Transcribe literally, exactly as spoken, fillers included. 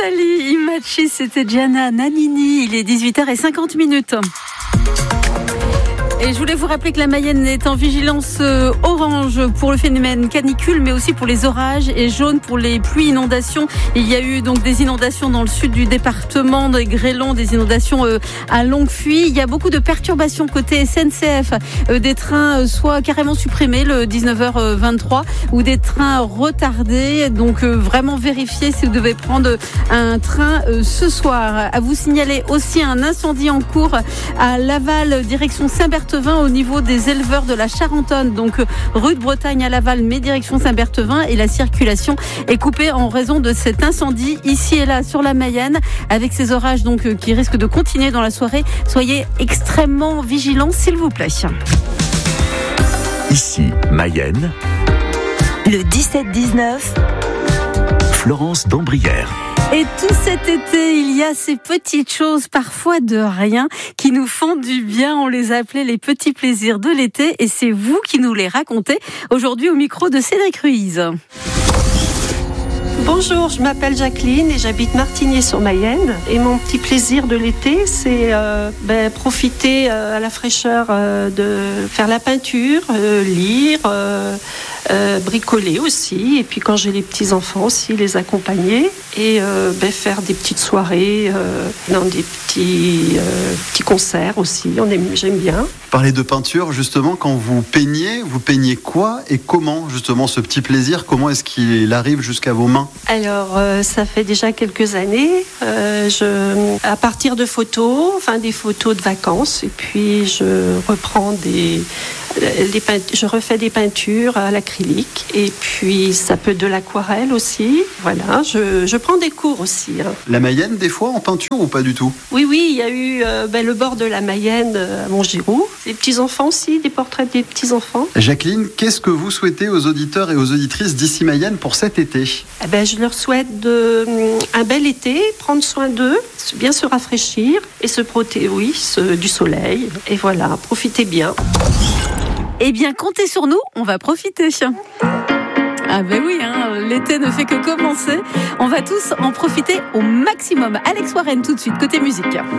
Italie, Imachi, c'était Gianna Nannini. Il est dix-huit heures cinquante minutes. Et je voulais vous rappeler que la Mayenne est en vigilance orange pour le phénomène canicule, mais aussi pour les orages, et jaune pour les pluies, inondations. Il y a eu donc des inondations dans le sud du département, des grêlons, des inondations à longue fuite. Il y a beaucoup de perturbations côté S N C F. Des trains soit carrément supprimés le dix-neuf heures vingt-trois ou des trains retardés. Donc vraiment vérifiez si vous devez prendre un train ce soir. À vous signaler aussi un incendie en cours à Laval, direction Saint-Berthevin, au niveau des éleveurs de la Charentonne, donc rue de Bretagne à Laval, mais direction Saint-Berthevin, et la circulation est coupée en raison de cet incendie ici et là sur la Mayenne, avec ces orages donc qui risquent de continuer dans la soirée. Soyez extrêmement vigilants, s'il vous plaît. Ici, Mayenne. Le dix-sept dix-neuf. Florence d'Ambrières. Et tout cet été, il y a ces petites choses, parfois de rien, qui nous font du bien. On les a appelés les petits plaisirs de l'été, et c'est vous qui nous les racontez aujourd'hui au micro de Cédric Ruiz. Bonjour, je m'appelle Jacqueline et j'habite Martigny-sur-Mayenne. Et mon petit plaisir de l'été, c'est euh, ben, profiter euh, à la fraîcheur euh, de faire la peinture, euh, lire, euh, euh, bricoler aussi. Et puis quand j'ai les petits-enfants aussi, les accompagner. Et euh, ben, faire des petites soirées, euh, dans des petits, euh, petits concerts aussi. On aime, j'aime bien. Parler de peinture, justement, quand vous peignez, vous peignez quoi et comment, justement, ce petit plaisir, comment est-ce qu'il arrive jusqu'à vos mains ? Alors, euh, ça fait déjà quelques années. Euh, je, à partir de photos, enfin des photos de vacances, et puis je reprends des, des peint- je refais des peintures à l'acrylique, et puis ça peut être de l'aquarelle aussi. Voilà, je, je prends des cours aussi. Hein. La Mayenne, des fois, en peinture ou pas du tout ? Oui, oui, il y a eu euh, ben, le bord de la Mayenne euh, à Montgiroux. Des petits-enfants aussi, des portraits des petits-enfants. Jacqueline, qu'est-ce que vous souhaitez aux auditeurs et aux auditrices d'Ici Mayenne pour cet été ? Eh ben, je leur souhaite de, un bel été, prendre soin d'eux, bien se rafraîchir et se protéger, oui, se, du soleil. Et voilà, profitez bien. Eh bien, comptez sur nous, on va profiter. Ah ben oui, hein, l'été ne fait que commencer. On va tous en profiter au maximum. Alex Warren tout de suite, côté musique.